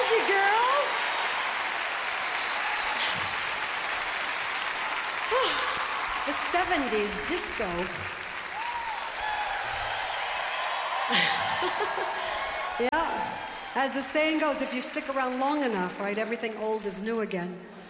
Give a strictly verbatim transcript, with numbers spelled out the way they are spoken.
told you, girls. The seventies disco. Yeah. As the saying goes, if you stick around long enough, right, everything old is new again.